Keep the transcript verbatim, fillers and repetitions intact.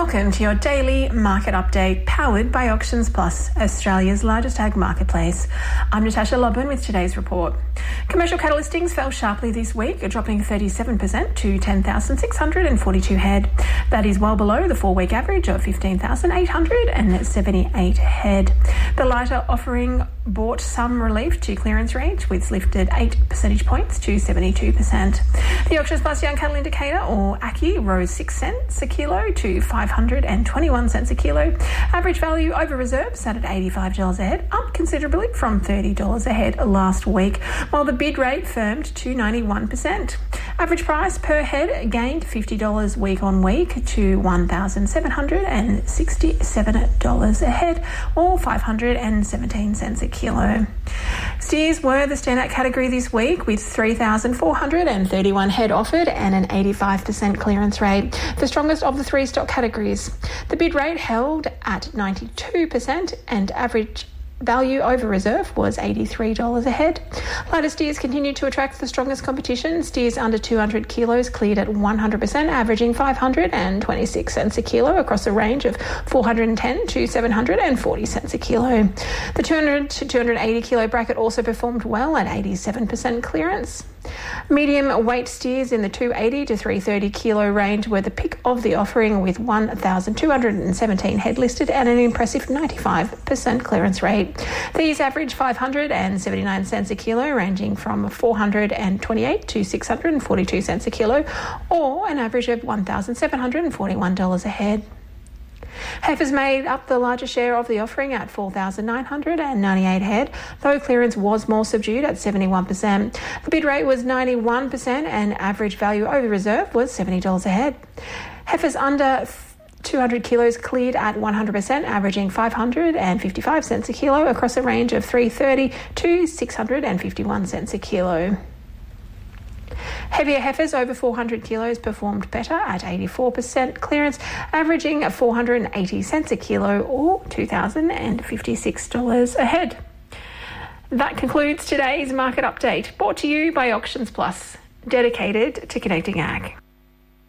Welcome to your daily market update powered by Auctions Plus, Australia's largest ag marketplace. I'm Natasha Lobban with today's report. Commercial cattle listings fell sharply this week, dropping thirty-seven percent to ten thousand six hundred forty-two head. That is well below the four-week average of fifteen thousand eight hundred seventy-eight head. The lighter offering brought some relief to clearance rate, which lifted eight percentage points to seventy-two percent. The Auctions Plus Young Cattle Indicator, or A C C I, rose six cents a kilo to five hundred twenty-one cents a kilo. Average value over reserve sat at eighty-five dollars a head, up considerably from thirty dollars a head last week, while the bid rate firmed to ninety-one percent. Average price per head gained fifty dollars week on week to one thousand seven hundred sixty-seven dollars a head, or five hundred seventeen cents a kilo. Steers were the standout category this week, with three thousand four hundred thirty-one head offered and an eighty-five percent clearance rate, the strongest of the three stock categories. The bid rate held at ninety-two percent and average value over reserve was eighty-three dollars a head. Lighter steers continued to attract the strongest competition. Steers under two hundred kilos cleared at one hundred percent, averaging five hundred twenty-six cents a kilo across a range of four hundred ten to seven hundred forty cents a kilo. The two hundred to two hundred eighty kilo bracket also performed well at eighty-seven percent clearance. Medium weight steers in the two hundred eighty to three hundred thirty kilo range were the pick of the offering, with one thousand two hundred seventeen head listed and an impressive ninety-five percent clearance rate. These average five hundred seventy-nine cents a kilo, ranging from four hundred twenty-eight to six hundred forty-two cents a kilo, or an average of one thousand seven hundred forty-one dollars a head. Heifers made up the larger share of the offering at four thousand nine hundred ninety-eight head, though clearance was more subdued at seventy-one percent. The bid rate was ninety-one percent and average value over reserve was seventy dollars a head. Heifers under two hundred kilos cleared at one hundred percent, averaging five hundred fifty-five cents a kilo across a range of three hundred thirty to six hundred fifty-one cents a kilo. Heavier heifers over four hundred kilos performed better at eighty-four percent clearance, averaging four hundred eighty cents a kilo, or two thousand fifty-six dollars a head. That concludes today's market update, brought to you by Auctions Plus, dedicated to connecting ag.